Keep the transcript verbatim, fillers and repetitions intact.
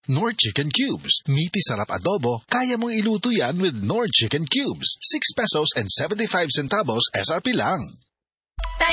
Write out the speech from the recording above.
Knorr Chicken Cubes. Meaty sarap adobo, kaya mong iluto yan with Knorr Chicken Cubes. six pesos and seventy-five centavos S R P lang.